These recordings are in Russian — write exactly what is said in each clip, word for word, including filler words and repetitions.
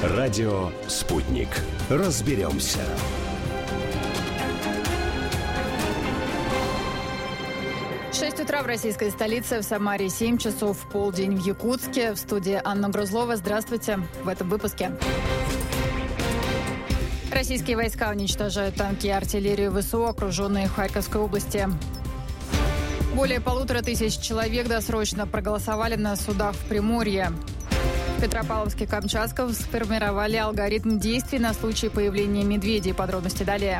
Радио «Спутник». Разберемся. шесть утра в российской столице, в Самаре семь часов, в полдень в Якутске. В студии Анна Грузлова. Здравствуйте. В этом выпуске. Российские войска уничтожают танки и артиллерию ВСУ, окруженные в Харьковской области. Более полутора тысяч человек досрочно проголосовали на судах в Приморье. В Петропавловске-Камчатском сформировали алгоритм действий на случай появления медведей. Подробности далее.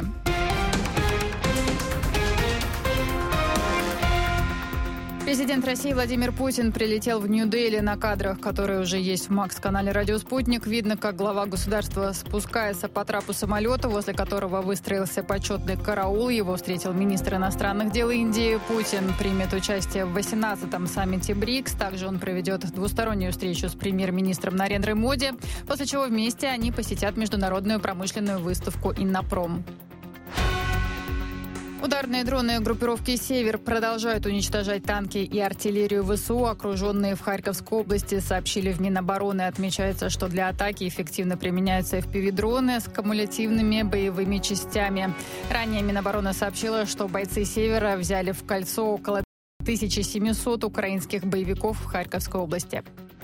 Президент России Владимир Путин прилетел в Нью-Дели. На кадрах, которые уже есть в МАКС-канале «Радио Спутник», видно, как глава государства спускается по трапу самолета, возле которого выстроился почетный караул. Его встретил министр иностранных дел Индии. Путин примет участие в восемнадцатом саммите БРИКС. Также он проведет двустороннюю встречу с премьер-министром Нарендрой Моди, после чего вместе они посетят международную промышленную выставку «Иннопром». Ударные дроны группировки «Север» продолжают уничтожать танки и артиллерию ВСУ, окруженные в Харьковской области, сообщили в Минобороны. Отмечается, что для атаки эффективно применяются эф пи ви-дроны с кумулятивными боевыми частями. Ранее Минобороны сообщила, что бойцы «Севера» взяли в кольцо около тысячи семисот украинских боевиков в Харьковской области.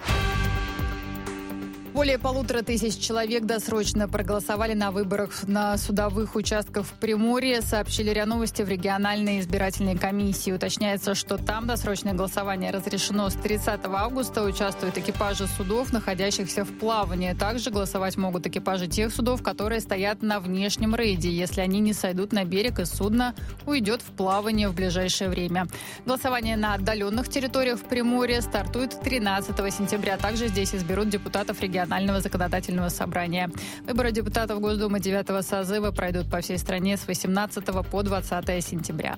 Более полутора тысяч человек досрочно проголосовали на выборах на судовых участках в Приморье, сообщили РИА Новости в региональной избирательной комиссии. Уточняется, что там досрочное голосование разрешено с тридцатого августа. Участвуют экипажи судов, находящихся в плавании. Также голосовать могут экипажи тех судов, которые стоят на внешнем рейде, если они не сойдут на берег и судно уйдет в плавание в ближайшее время. Голосование на отдаленных территориях в Приморье стартует тринадцатого сентября. Также здесь изберут депутатов регионального законодательного собрания. Выборы депутатов Госдумы девятого созыва пройдут по всей стране с восемнадцатого по двадцатое сентября.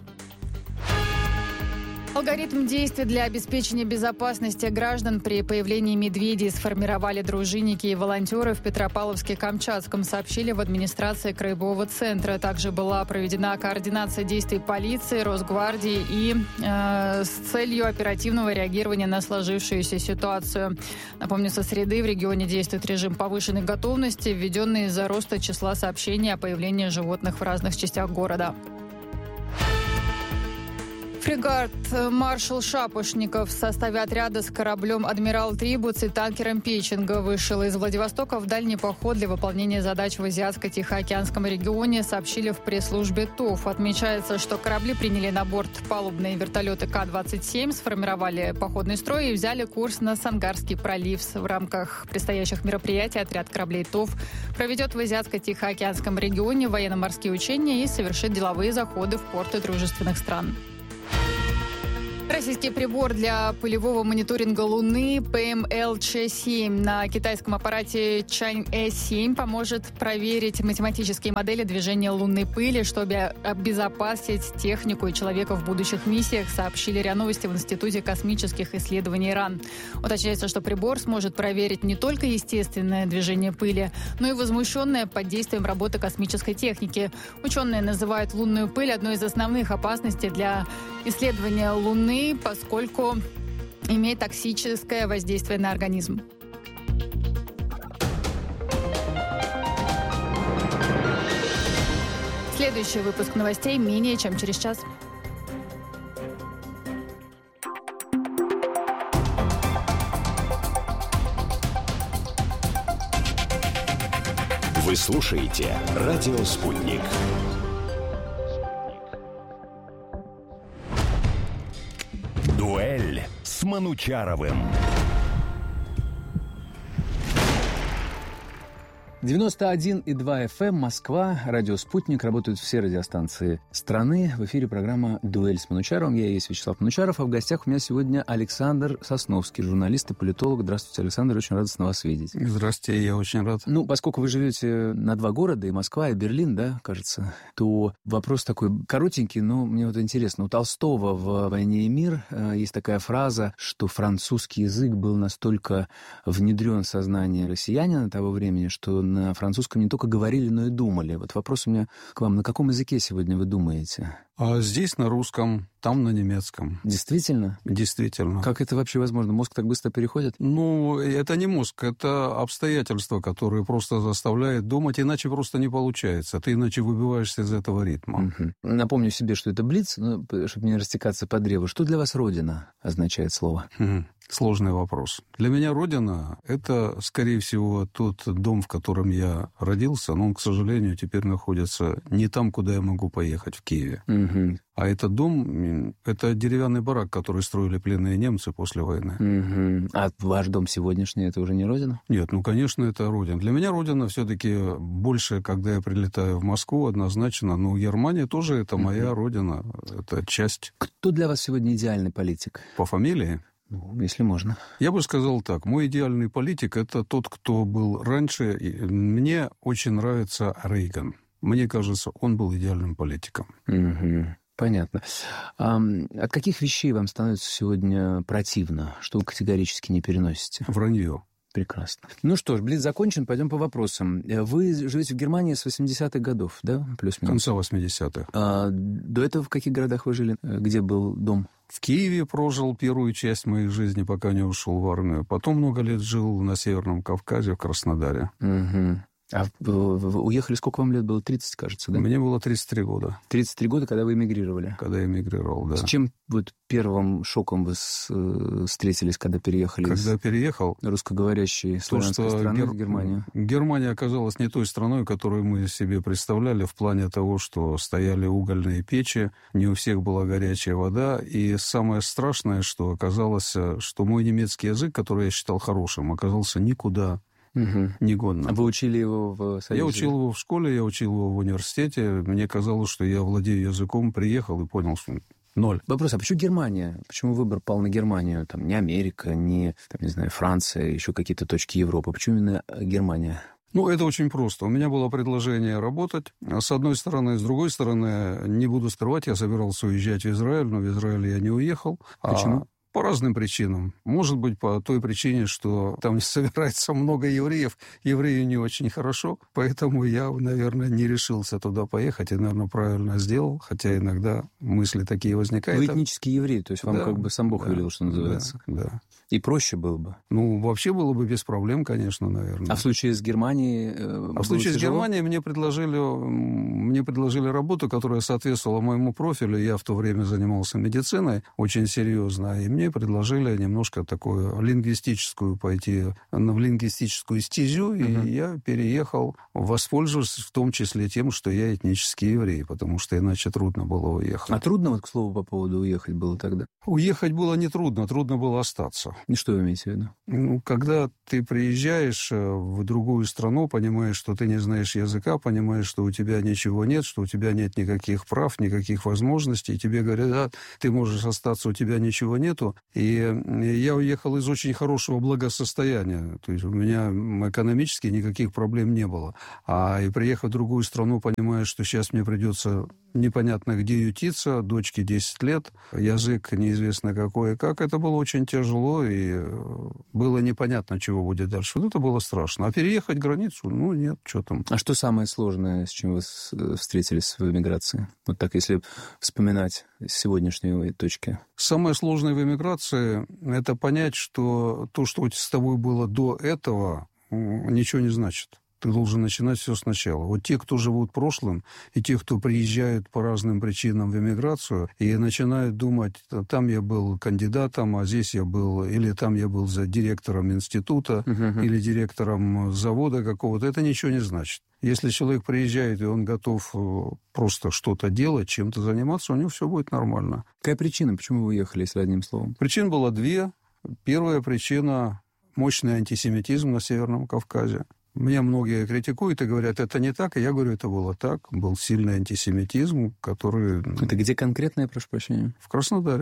Алгоритм действий для обеспечения безопасности граждан при появлении медведей сформировали дружинники и волонтеры в Петропавловске-Камчатском, сообщили в администрации краевого центра. Также была проведена координация действий полиции, Росгвардии и э, с целью оперативного реагирования на сложившуюся ситуацию. Напомню, со среды в регионе действует режим повышенной готовности, введенный из-за роста числа сообщений о появлении животных в разных частях города. Фрегат «Маршал Шапошников» в составе отряда с кораблем «Адмирал Трибуц» и танкером «Печенга» вышел из Владивостока в дальний поход для выполнения задач в Азиатско-Тихоокеанском регионе, сообщили в пресс-службе ТОВ. Отмечается, что корабли приняли на борт палубные вертолеты Ка двадцать семь, сформировали походный строй и взяли курс на Сангарский пролив. В рамках предстоящих мероприятий отряд кораблей ТОВ проведет в Азиатско-Тихоокеанском регионе военно-морские учения и совершит деловые заходы в порты дружественных стран. Российский прибор для пылевого мониторинга Луны пэ эм эл Ч семь на китайском аппарате Чань-Э семь поможет проверить математические модели движения лунной пыли, чтобы обезопасить технику и человека в будущих миссиях, сообщили РИА Новости в Институте космических исследований РАН. Уточняется, что прибор сможет проверить не только естественное движение пыли, но и возмущенное под действием работы космической техники. Ученые называют лунную пыль одной из основных опасностей для исследования Луны, поскольку имеет токсическое воздействие на организм. Следующий выпуск новостей менее чем через час. Вы слушаете «Радио Спутник». Дуэль с Манучаровым. девяносто один и два эф эм, Москва, радио «Спутник». Работают все радиостанции страны. В эфире программа «Дуэль с Манучаровым». Я и есть Вячеслав Манучаров, а в гостях у меня сегодня Александр Сосновский, журналист и политолог. Здравствуйте, Александр, очень радостно вас видеть. Здравствуйте, я очень рад. Ну, поскольку вы живете на два города, и Москва, и Берлин, да, кажется, то вопрос такой коротенький, но мне вот интересно. У Толстого в «Войне и мир» есть такая фраза, что французский язык был настолько внедрен в сознание россиянина того времени, что на французском не только говорили, но и думали. Вот вопрос у меня к вам. На каком языке сегодня вы думаете? А здесь на русском, там на немецком. Действительно? Действительно. Как это вообще возможно? Мозг так быстро переходит? Ну, это не мозг, это обстоятельства, которые просто заставляют думать, иначе просто не получается. Ты иначе выбиваешься из этого ритма. Угу. Напомню себе, что это блиц, ну, чтобы не растекаться по древу. Что для вас «родина» означает слово? Угу. Сложный вопрос. Для меня родина – это, скорее всего, тот дом, в котором я родился, но он, к сожалению, теперь находится не там, куда я могу поехать, в Киеве. Угу. А этот дом – это деревянный барак, который строили пленные немцы после войны. Угу. А ваш дом сегодняшний – это уже не родина? Нет, ну, конечно, это родина. Для меня родина все-таки больше, когда я прилетаю в Москву, однозначно. Но Германия тоже – это моя угу. родина, это часть. Кто для вас сегодня идеальный политик? По фамилии? Ну, если можно. Я бы сказал так. Мой идеальный политик – это тот, кто был раньше. Мне очень нравится Рейган. Мне кажется, он был идеальным политиком. Угу. Понятно. А от каких вещей вам становится сегодня противно, что вы категорически не переносите? Вранье. Прекрасно. Ну что ж, блиц закончен, пойдем по вопросам. Вы живете в Германии с восьмидесятых годов, да? Плюс-минус. Конца восьмидесятых. А до этого в каких городах вы жили? Где был дом? В Киеве прожил первую часть моей жизни, пока не ушел в армию. Потом много лет жил на Северном Кавказе, в Краснодаре. Угу. А вы уехали, сколько вам лет было? тридцать, кажется, да? Мне было тридцать три года. тридцать три года, когда вы эмигрировали? Когда я эмигрировал, да. С чем вот первым шоком вы с, э, встретились, когда переехали? Когда из переехал? Русскоговорящей славянской страны Гер... в Германию. Германия оказалась не той страной, которую мы себе представляли, в плане того, что стояли угольные печи, не у всех была горячая вода. И самое страшное, что оказалось, что мой немецкий язык, который я считал хорошим, оказался никуда Угу. негодно. А вы учили его в Союзе? Я учил его в школе, я учил его в университете. Мне казалось, что я владею языком, приехал и понял, что ноль. Вопрос, а почему Германия? Почему выбор пал на Германию? Там не Америка, не, там, не знаю, Франция, еще какие-то точки Европы. Почему именно Германия? Ну, это очень просто. У меня было предложение работать. С одной стороны. С другой стороны, не буду скрывать, я собирался уезжать в Израиль, но в Израиль я не уехал. Почему? А... По разным причинам. Может быть, по той причине, что там собирается много евреев. Евреи не очень хорошо. Поэтому я, наверное, не решился туда поехать. И, наверное, правильно сделал. Хотя иногда мысли такие возникают. Вы этнический еврей, то есть вам да, как бы сам Бог да, велел, что называется. Да, да. И проще было бы? Ну, вообще было бы без проблем, конечно, наверное. А в случае с Германией? Э, а в случае тяжело? с Германией мне предложили, мне предложили работу, которая соответствовала моему профилю. Я в то время занимался медициной очень серьезно. И мне предложили немножко такую лингвистическую пойти, в лингвистическую стезю, uh-huh. и я переехал, воспользовавшись в том числе тем, что я этнический еврей, потому что иначе трудно было уехать. А трудно, вот, к слову, по поводу уехать было тогда? Уехать было не трудно, трудно было остаться. И что вы имеете в виду? Ну, когда ты приезжаешь в другую страну, понимаешь, что ты не знаешь языка, понимаешь, что у тебя ничего нет, что у тебя нет никаких прав, никаких возможностей, и тебе говорят, да, ты можешь остаться, у тебя ничего нету. И я уехал из очень хорошего благосостояния. То есть у меня экономически никаких проблем не было. А и приехав в другую страну, понимаешь, что сейчас мне придется непонятно где ютиться, дочке десять лет, язык неизвестно какой и как. Это было очень тяжело, и было непонятно, чего будет дальше. Вот это было страшно. А переехать границу, ну нет, что там. А что самое сложное, с чем вы встретились в эмиграции? Вот так, если вспоминать с сегодняшней точки. Самое сложное в эмиграции – это понять, что то, что с тобой было до этого, ничего не значит. Ты должен начинать все сначала. Вот те, кто живут прошлым, и те, кто приезжают по разным причинам в эмиграцию, и начинают думать, там я был кандидатом, а здесь я был, или там я был за директором института, uh-huh. или директором завода какого-то, это ничего не значит. Если человек приезжает, и он готов просто что-то делать, чем-то заниматься, у него все будет нормально. Какая причина, почему вы уехали, если одним словом? Причин было две. Первая причина – мощный антисемитизм на Северном Кавказе. Меня многие критикуют и говорят, это не так, и я говорю, это было так. Был сильный антисемитизм, который... Это где конкретно, я прошу прощения? В Краснодаре.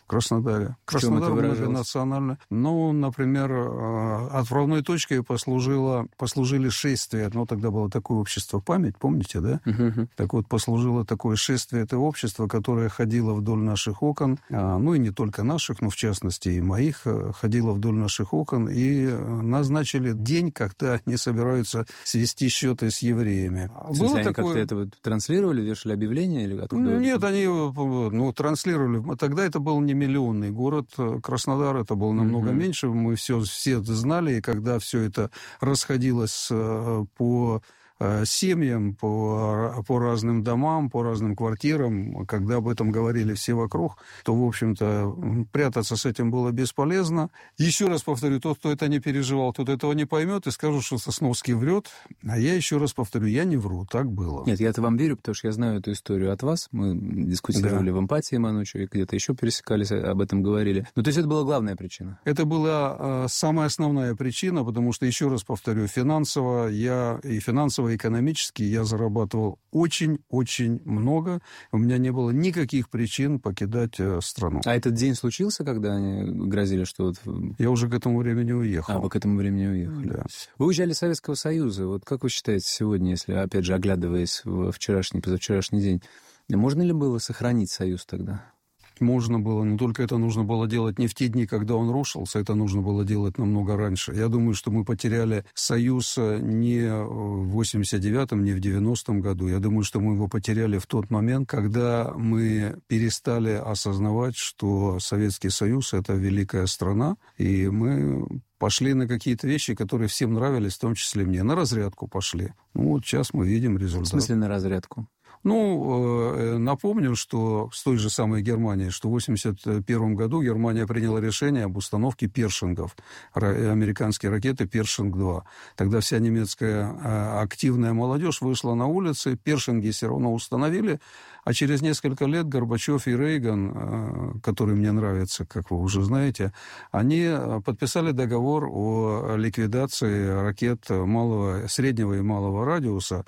В Краснодаре. Краснодар многонационально. Ну, например, отправной точкой послужило, послужили шествия. Ну, тогда было такое общество «Память», помните, да? Uh-huh. Так вот, послужило такое шествие, это общество, которое ходило вдоль наших окон, ну, и не только наших, но, в частности, и моих, ходило вдоль наших окон, и назначили день, когда они собираются свести счеты с евреями. В смысле, было они такое... как-то это вот транслировали, вешали объявления? Или откуда? Нет, они ну, транслировали. Тогда это был не миллионный город Краснодар, это было намного mm-hmm. меньше. Мы все, все это знали, и когда все это расходилось по семьям, по, по разным домам, по разным квартирам, когда об этом говорили все вокруг, то, в общем-то, прятаться с этим было бесполезно. Еще раз повторю, тот, кто это не переживал, тот этого не поймет и скажет, что Сосновский врет. А я еще раз повторю, я не вру, так было. Нет, я-то вам верю, потому что я знаю эту историю от вас. Мы дискутировали да. в «Эмпатии» Манучу, и где-то еще пересекались, об этом говорили. Ну, то есть это была главная причина? Это была э, самая основная причина, потому что, еще раз повторю, финансово я и финансово экономически я зарабатывал очень-очень много. У меня не было никаких причин покидать э, страну. А этот день случился, когда они грозили, что... Вот... Я уже к этому времени уехал. А, вы к этому времени уехали. Да. Вы уезжали из Советского Союза. Вот как вы считаете сегодня, если, опять же, оглядываясь в вчерашний, позавчерашний день, можно ли было сохранить Союз тогда? Можно было, но только это нужно было делать не в те дни, когда он рушился, это нужно было делать намного раньше. Я думаю, что мы потеряли Союз не в восемьдесят девятом, не в девяностом году. Я думаю, что мы его потеряли в тот момент, когда мы перестали осознавать, что Советский Союз – это великая страна, и мы пошли на какие-то вещи, которые всем нравились, в том числе мне. На разрядку пошли. Ну, вот сейчас мы видим результат. В смысле на разрядку? Ну, напомню, что с той же самой Германией, что в восемьдесят первом году Германия приняла решение об установке першингов, американские ракеты «Першинг-два». Тогда вся немецкая активная молодежь вышла на улицы, першинги все равно установили, а через несколько лет Горбачев и Рейган, который мне нравится, как вы уже знаете, они подписали договор о ликвидации ракет малого, среднего и малого радиуса,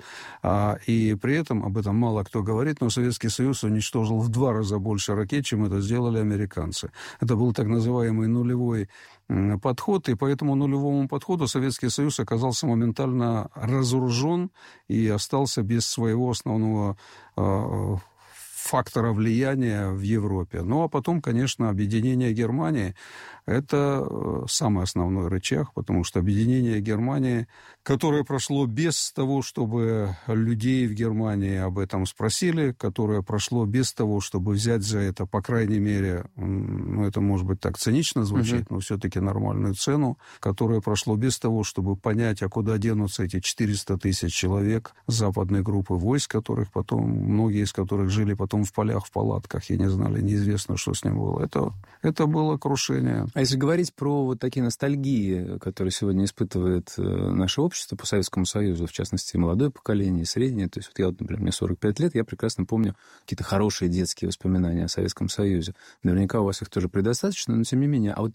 и при этом об этом мало кто говорит, но Советский Союз уничтожил в два раза больше ракет, чем это сделали американцы. Это был так называемый нулевой подход, и по этому нулевому подходу Советский Союз оказался моментально разоружен и остался без своего основного э, фактора влияния в Европе. Ну, а потом, конечно, объединение Германии – это самый основной рычаг, потому что объединение Германии, которое прошло без того, чтобы людей в Германии об этом спросили, которое прошло без того, чтобы взять за это, по крайней мере, ну, это, может быть, так цинично звучит, uh-huh. но все-таки нормальную цену, которое прошло без того, чтобы понять, а куда денутся эти четыреста тысяч человек западной группы войск, которых потом, многие из которых жили потом в полях, в палатках, и не знали, неизвестно, что с ним было. Это, это было крушение. А если говорить про вот такие ностальгии, которые сегодня испытывает наше общество по Советскому Союзу, в частности, молодое поколение, среднее, то есть вот я, вот, например, мне сорок пять лет, я прекрасно помню какие-то хорошие детские воспоминания о Советском Союзе. Наверняка у вас их тоже предостаточно, но тем не менее. А вот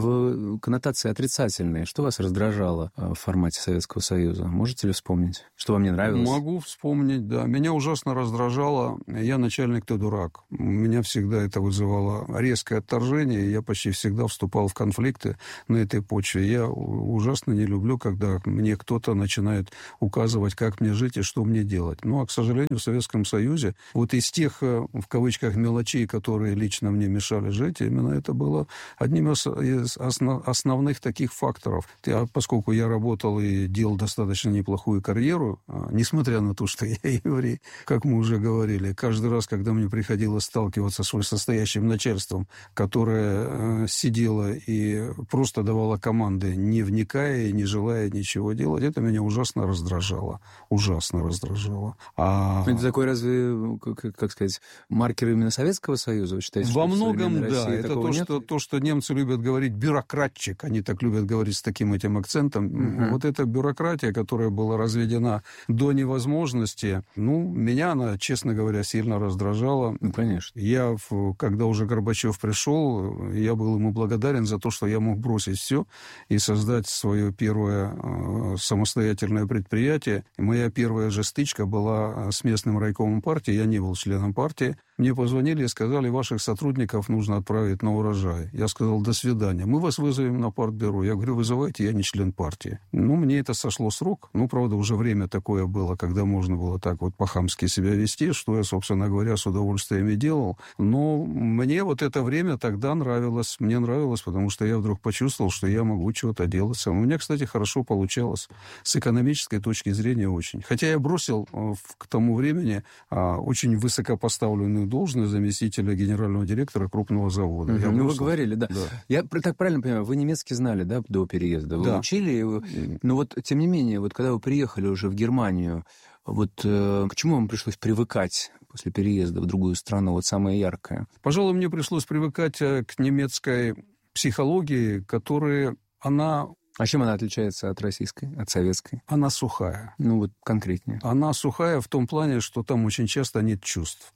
в коннотации отрицательные, что вас раздражало в формате Советского Союза? Можете ли вспомнить? Что вам не нравилось? Могу вспомнить, да. Меня ужасно раздражало. Я начальник, ты дурак. У меня всегда это вызывало резкое отторжение, и я почти всегда вступал в конфликты на этой почве. Я ужасно не люблю, когда мне кто-то начинает указывать, как мне жить и что мне делать. Ну, а, к сожалению, в Советском Союзе вот из тех, в кавычках, мелочей, которые лично мне мешали жить, именно это было одним из основных таких факторов. Поскольку я работал и делал достаточно неплохую карьеру, несмотря на то, что я еврей, как мы уже говорили, каждый раз, когда мне приходилось сталкиваться с вышестоящим начальством, которое сидело и просто давало команды, не вникая и не желая ничего делать, это меня ужасно раздражало. Ужасно раздражало. А... Это такой разве, как, как сказать, маркер именно Советского Союза? Вы считаете, Во что многом, в да. Это то что, то, что немцы любят говорить бюрократчик. Они так любят говорить с таким этим акцентом. Uh-huh. Вот эта бюрократия, которая была разведена до невозможности, ну, меня она, честно говоря, сильно раздражала. Ну, конечно. Я, когда уже Горбачев пришел, я был ему благодарен за то, что я мог бросить все и создать свое первое э, самостоятельное предприятие. И моя первая же стычка была с местным райкомом партии. Я не был членом партии. Мне позвонили и сказали, ваших сотрудников нужно отправить на урожай. Я сказал, до свидания. Мы вас вызовем на партбюро. Я говорю, вызывайте, я не член партии. Ну, мне это сошло с рук. Ну, правда, уже время такое было, когда можно было так вот по-хамски себя вести, что я, собственно говоря, с удовольствием и делал. Но мне вот это время тогда нравилось. Мне нравилось, потому что я вдруг почувствовал, что я могу чего-то делать сам. У меня, кстати, хорошо получалось. С экономической точки зрения очень. Хотя я бросил к тому времени очень высокопоставленную должность заместителя генерального директора крупного завода. Угу, я ну, бросил... вы говорили, да. да. Я так правильно понимаю, вы немецкий знали, да, до переезда? Вы да. учили? Вы... Но вот, тем не менее, вот когда вы приехали уже в Германию, вот э, к чему вам пришлось привыкать после переезда в другую страну, вот самое яркое? Пожалуй, мне пришлось привыкать к немецкой психологии, которая, она... А чем она отличается от российской, от советской? Она сухая. Ну, вот конкретнее. Она сухая в том плане, что там очень часто нет чувств.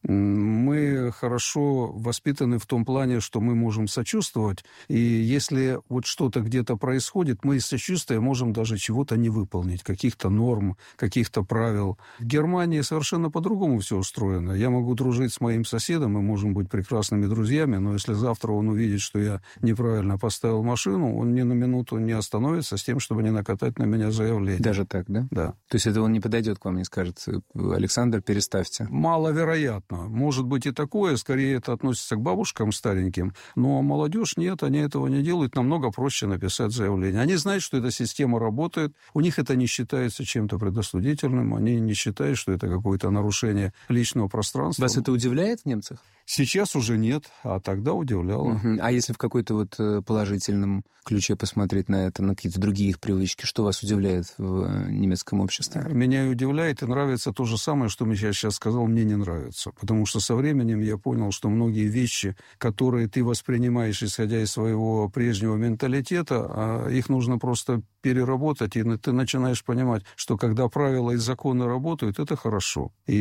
Мы хорошо воспитаны в том плане, что мы можем сочувствовать, и если вот что-то где-то происходит, мы из сочувствия можем даже чего-то не выполнить, каких-то норм, каких-то правил. В Германии совершенно по-другому все устроено. Я могу дружить с моим соседом, мы можем быть прекрасными друзьями, но если завтра он увидит, что я неправильно поставил машину, он ни на минуту не остановится с тем, чтобы не накатать на меня заявление. Даже так, да? Да. То есть это он не подойдет к вам, не скажет, Александр, переставьте? Маловероятно. Может быть и такое, скорее это относится к бабушкам стареньким, но молодежь нет, они этого не делают, намного проще написать заявление. Они знают, что эта система работает, у них это не считается чем-то предосудительным, они не считают, что это какое-то нарушение личного пространства. Вас это удивляет в немцах? Сейчас уже нет, а тогда удивляло. Uh-huh. А если в какой-то вот положительном ключе посмотреть на это, на какие-то другие их привычки, что вас удивляет в немецком обществе? Меня удивляет и нравится то же самое, что я сейчас сказал, мне не нравится. Потому что со временем я понял, что многие вещи, которые ты воспринимаешь, исходя из своего прежнего менталитета, их нужно просто переработать, и ты начинаешь понимать, что когда правила и законы работают, это хорошо. И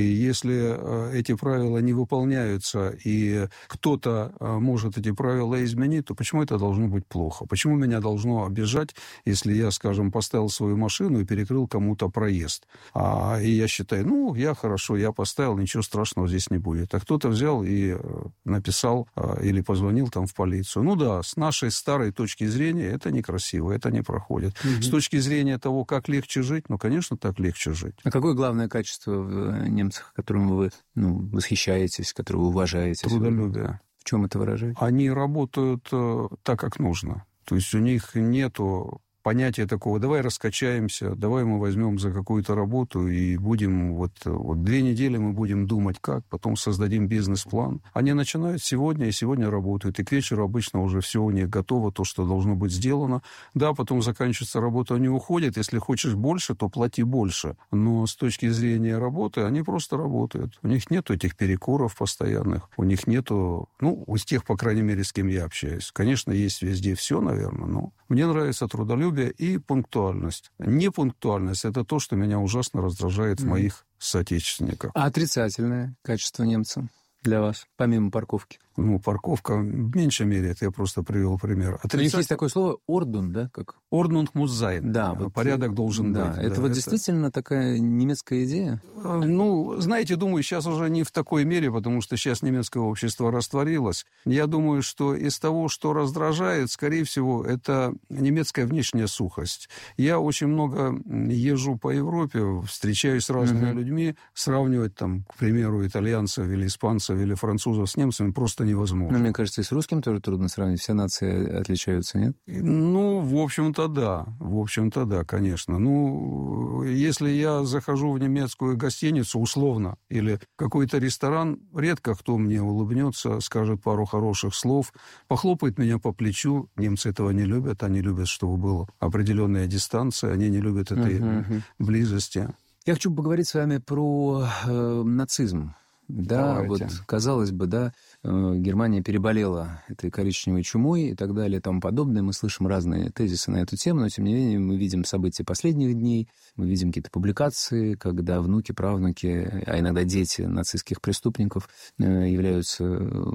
если эти правила не выполняются, и кто-то может эти правила изменить, то почему это должно быть плохо? Почему меня должно обижать, если я, скажем, поставил свою машину и перекрыл кому-то проезд? А, и я считаю, ну, я хорошо, я поставил, ничего страшного здесь не будет. А кто-то взял и написал или позвонил там в полицию. Ну да, с нашей старой точки зрения это некрасиво, это не проходит. Mm-hmm. С точки зрения того, как легче жить, ну, конечно, так легче жить. А какое главное качество в немцах, которым вы ну, восхищаетесь, которое вы уважаете? Трудолюбие. В чем это выражается? Они работают э, так, как нужно. То есть у них нету понятия такого, давай раскачаемся, давай мы возьмем за какую-то работу и будем, вот, вот две недели мы будем думать как, потом создадим бизнес-план. Они начинают сегодня, и сегодня работают, и к вечеру обычно уже все у них готово, то, что должно быть сделано. Да, потом заканчивается работа, они уходят. Если хочешь больше, то плати больше. Но с точки зрения работы они просто работают. У них нету этих перекуров постоянных, у них нету, ну, у тех, по крайней мере, с кем я общаюсь. Конечно, есть везде все, наверное, но мне нравится трудолюбие и пунктуальность. Непунктуальность – это то, что меня ужасно раздражает mm. в моих соотечественниках. А отрицательное качество немца для вас, помимо парковки? Ну, парковка в меньшей мере, это я просто привел пример. Отрицатель... У них есть такое слово «ордун», да? Как... «Ордун muss sein». Да. Вот, порядок должен да, быть. Это да, вот это... действительно такая немецкая идея? Ну, знаете, думаю, сейчас уже не в такой мере, потому что сейчас немецкое общество растворилось. Я думаю, что из того, что раздражает, скорее всего, это немецкая внешняя сухость. Я очень много езжу по Европе, встречаюсь с разными uh-huh. людьми, сравнивать там, к примеру, итальянцев или испанцев или французов с немцами просто невозможно. Ну, мне кажется, и с русским тоже трудно сравнить. Все нации отличаются, нет? Ну, в общем-то, да. В общем-то, да, конечно. Ну, если я захожу в немецкую гостиницу, условно, или какой-то ресторан, редко кто мне улыбнется, скажет пару хороших слов, похлопает меня по плечу. Немцы этого не любят. Они любят, чтобы была определенная дистанция. Они не любят этой uh-huh. близости. Я хочу поговорить с вами про э, нацизм. Да, Давайте. вот, казалось бы, да, Германия переболела этой коричневой чумой и так далее и тому подобное. Мы слышим разные тезисы на эту тему, но, тем не менее, мы видим события последних дней, мы видим какие-то публикации, когда внуки, правнуки, а иногда дети нацистских преступников являются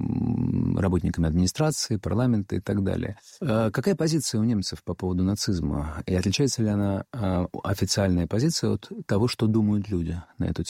работниками администрации, парламента и так далее. Какая позиция у немцев по поводу нацизма? И отличается ли она, официальная позиция, от того, что думают люди на эту тему?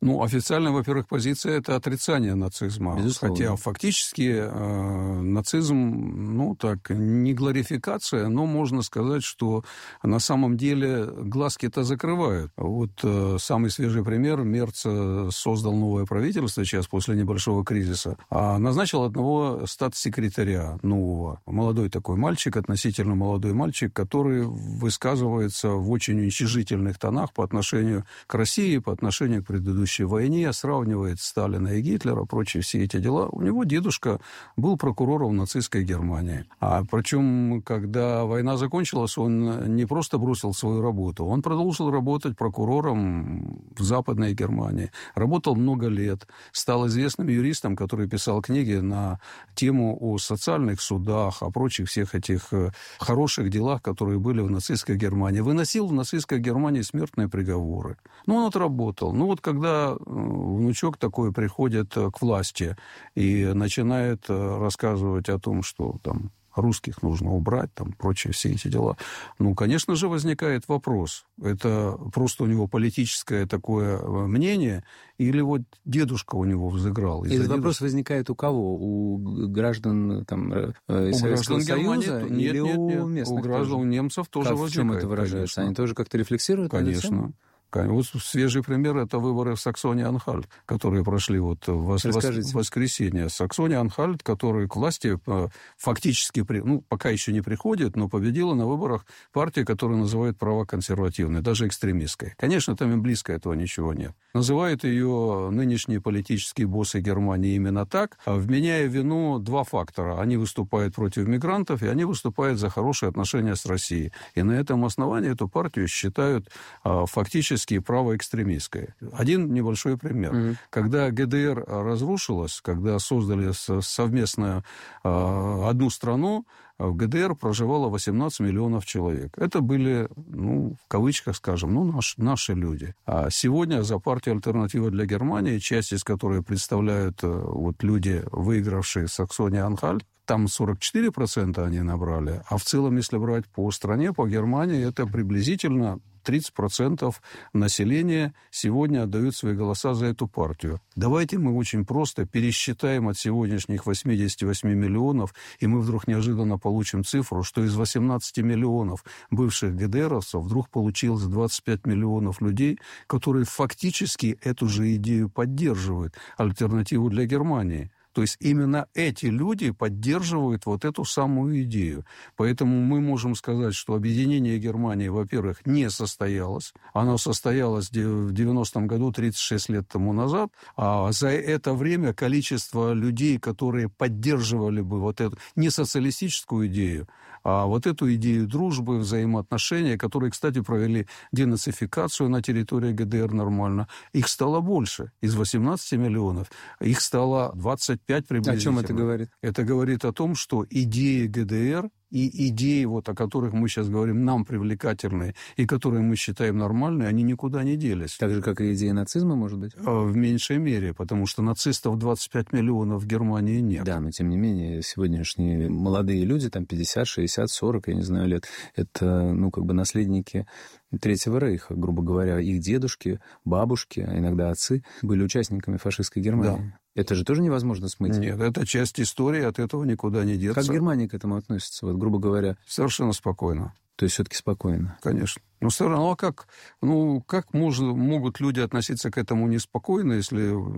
Ну, официальная, во-первых, позиция – это отрицание нацизма. Безусловно. Хотя фактически э, нацизм, ну, так, не глорификация, но можно сказать, что на самом деле глазки-то закрывают. Вот э, самый свежий пример. Мерц создал новое правительство сейчас после небольшого кризиса, а назначил одного статс-секретаря нового. Молодой такой мальчик, относительно молодой мальчик, который высказывается в очень уничижительных тонах по отношению к России, по отношению к предыдущей войне, сравнивает Сталина и Гитлера, прочие все эти дела. У него дедушка был прокурором нацистской Германии. А причем, когда война закончилась, он не просто бросил свою работу, он продолжил работать прокурором в Западной Германии. Работал много лет, стал известным юристом, который писал книги на тему о социальных судах, о прочих всех этих хороших делах, которые были в нацистской Германии. Выносил в нацистской Германии смертные приговоры. Ну, он отработал. Ну, вот когда внучок такой приходит к власти и начинает рассказывать о том, что там русских нужно убрать, там, прочие все эти дела. Ну, конечно же, возникает вопрос. Это просто у него политическое такое мнение, или вот дедушка у него взыграл? Этот дедушки... вопрос возникает у кого? У граждан там, э, у Советского граждан Союза? Германии? Или нет, нет, нет. у местных? У граждан тоже? немцев тоже как, возникает. В чем это выражается? Конечно. Они тоже как-то рефлексируют? Конечно. Вот свежий пример – это выборы в Саксонии-Анхальт, которые прошли вот в вос- воскресенье. Саксония-Анхальт, который к власти фактически, ну, пока еще не приходит, но победила на выборах партия, которую называют правоконсервативной, даже экстремистской. Конечно, там им близко этого ничего нет. Называют ее нынешние политические боссы Германии именно так, вменяя в вину два фактора. Они выступают против мигрантов, и они выступают за хорошие отношения с Россией. И на этом основании эту партию считают фактически правоэкстремистской. Один небольшой пример. Mm-hmm. Когда ГДР разрушилась, когда создали совместно э, одну страну, в ГДР проживало восемнадцать миллионов человек. Это были, ну, в кавычках скажем, ну, наш, наши люди. А сегодня за партию «Альтернатива для Германии», часть из которой представляют вот, люди, выигравшие Саксония-Анхальт, там сорок четыре процента они набрали, а в целом, если брать по стране, по Германии, это приблизительно тридцать процентов населения сегодня отдают свои голоса за эту партию. Давайте мы очень просто пересчитаем от сегодняшних восемьдесят восемь миллионов, и мы вдруг неожиданно получим цифру, что из восемнадцати миллионов бывших ГДРовцев вдруг получилось двадцать пять миллионов людей, которые фактически эту же идею поддерживают, альтернативу для Германии. То есть именно эти люди поддерживают вот эту самую идею. Поэтому мы можем сказать, что объединение Германии, во-первых, не состоялось. Оно состоялось в девяностом году, тридцать шесть лет тому назад. А за это время количество людей, которые поддерживали бы вот эту не социалистическую идею, а вот эту идею дружбы, взаимоотношения, которые, кстати, провели денацификацию на территории ГДР нормально, их стало больше. Из восемнадцати миллионов их стало двадцать пять приблизительно. О чем это говорит? Это говорит о том, что идеи ГДР и идеи, вот, о которых мы сейчас говорим, нам привлекательные, и которые мы считаем нормальные, они никуда не делись. Так же, как и идеи нацизма, может быть? В меньшей мере, потому что нацистов двадцать пять миллионов в Германии нет. Да, но тем не менее, сегодняшние молодые люди, там пятьдесят, шестьдесят, сорок, я не знаю, лет, это, ну, как бы наследники Третьего Рейха, грубо говоря. Их дедушки, бабушки, а иногда отцы были участниками фашистской Германии. Да. Это же тоже невозможно смыть? Нет, это часть истории, от этого никуда не деться. Как Германия к этому относится, вот, грубо говоря? Совершенно спокойно. То есть все-таки спокойно? Конечно. Но все равно, а как, ну, как можно, могут люди относиться к этому неспокойно, если